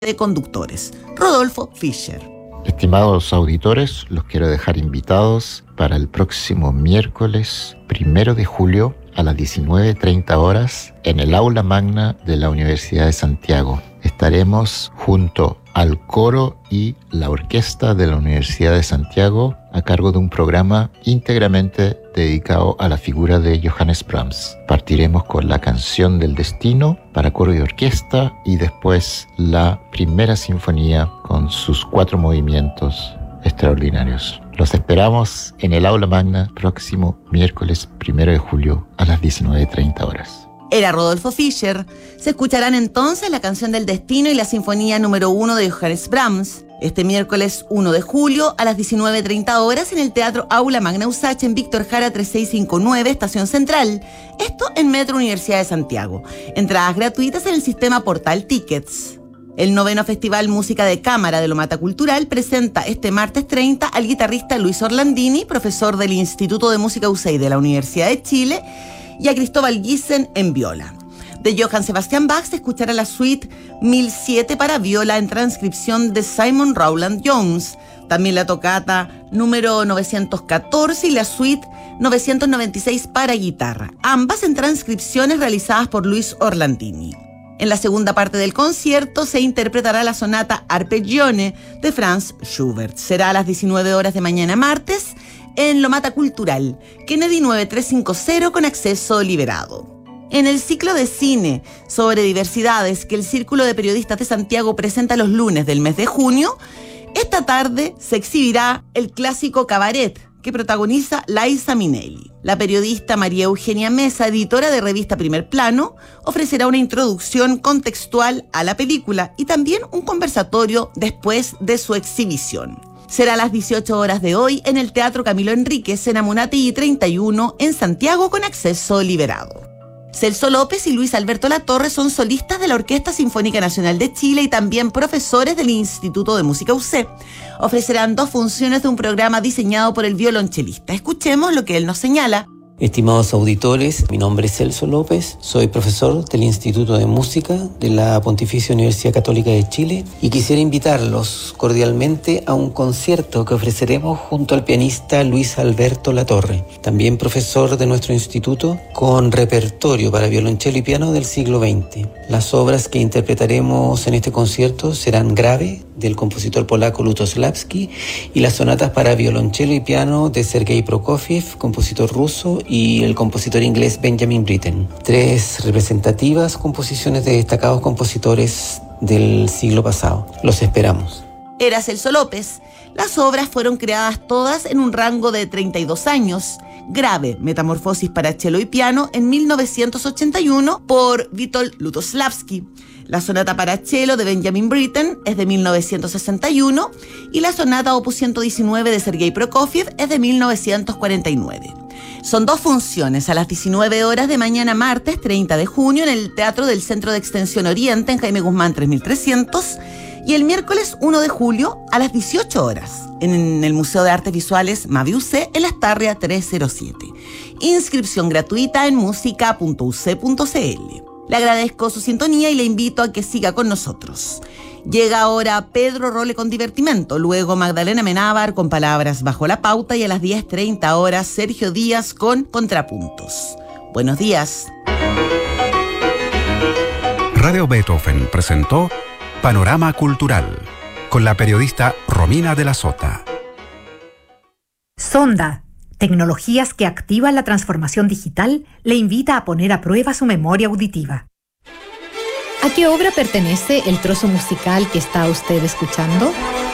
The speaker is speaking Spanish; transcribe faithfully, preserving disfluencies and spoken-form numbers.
de conductores, Rodolfo Fischer. Estimados auditores, los quiero dejar invitados para el próximo miércoles primero de julio a las diecinueve treinta horas en el aula magna de la Universidad de Santiago. Estaremos junto al coro y la orquesta de la Universidad de Santiago a cargo de un programa íntegramente dedicado a la figura de Johannes Brahms. Partiremos con la canción del destino para coro y orquesta y después la primera sinfonía con sus cuatro movimientos extraordinarios. Los esperamos en el aula magna próximo miércoles primero de julio a las diecinueve treinta horas. Era Rodolfo Fischer. Se escucharán entonces la canción del destino y la sinfonía número uno de Johannes Brahms este miércoles primero de julio a las diecinueve treinta horas en el Teatro Aula Magna USACH en Víctor Jara treinta y seis cincuenta y nueve, Estación Central. Esto en Metro Universidad de Santiago. Entradas gratuitas en el sistema Portal Tickets. El noveno Festival Música de Cámara de Lomata Cultural presenta este martes treinta al guitarrista Luis Orlandini, profesor del Instituto de Música U C E I de la Universidad de Chile, y a Cristóbal Giesen en viola. De Johann Sebastian Bach se escuchará la suite mil siete para viola en transcripción de Simon Rowland Jones, también la tocata número novecientos catorce y la suite novecientos noventa y seis para guitarra, ambas en transcripciones realizadas por Luis Orlandini. En la segunda parte del concierto se interpretará la sonata Arpeggione de Franz Schubert. Será a las diecinueve horas de mañana martes en Lomata Cultural, Kennedy nueve tres cinco cero con acceso liberado. En el ciclo de cine sobre diversidades que el Círculo de Periodistas de Santiago presenta los lunes del mes de junio, esta tarde se exhibirá el clásico Cabaret, que protagoniza Liza Minnelli. La periodista María Eugenia Mesa, editora de revista Primer Plano, ofrecerá una introducción contextual a la película y también un conversatorio después de su exhibición. Será a las dieciocho horas de hoy en el Teatro Camilo Enríquez en Amunátegui treinta y uno en Santiago con acceso liberado. Celso López y Luis Alberto Latorre son solistas de la Orquesta Sinfónica Nacional de Chile y también profesores del Instituto de Música U C E. Ofrecerán dos funciones de un programa diseñado por el violonchelista. Escuchemos lo que él nos señala. Estimados auditores, mi nombre es Celso López, soy profesor del Instituto de Música de la Pontificia Universidad Católica de Chile y quisiera invitarlos cordialmente a un concierto que ofreceremos junto al pianista Luis Alberto Latorre, también profesor de nuestro instituto, con repertorio para violonchelo y piano del siglo veinte. Las obras que interpretaremos en este concierto serán Grave, del compositor polaco Lutosławski, y las sonatas para violonchelo y piano de Sergei Prokofiev, compositor ruso, y el compositor inglés Benjamin Britten. Tres representativas composiciones de destacados compositores del siglo pasado. Los esperamos. Era Celso López. Las obras fueron creadas todas en un rango de treinta y dos años. Grave, Metamorfosis para cello y piano en mil novecientos ochenta y uno por Witold Lutosławski. La sonata para cello de Benjamin Britten es de mil novecientos sesenta y uno y la sonata opus ciento diecinueve de Sergei Prokofiev es de mil novecientos cuarenta y nueve. Son dos funciones a las diecinueve horas de mañana martes treinta de junio en el Teatro del Centro de Extensión Oriente en Jaime Guzmán tres mil trescientos y el miércoles primero de julio a las dieciocho horas en el Museo de Artes Visuales Mavi U C en Las Tarrias trescientos siete. Inscripción gratuita en música punto u c punto c l. Le agradezco su sintonía y le invito a que siga con nosotros. Llega ahora Pedro Role con Divertimento, luego Magdalena Menábar con Palabras Bajo la Pauta y a las diez treinta horas Sergio Díaz con Contrapuntos. Buenos días. Radio Beethoven presentó Panorama Cultural con la periodista Romina de la Sota. Sonda, tecnologías que activan la transformación digital, le invita a poner a prueba su memoria auditiva. ¿A qué obra pertenece el trozo musical que está usted escuchando?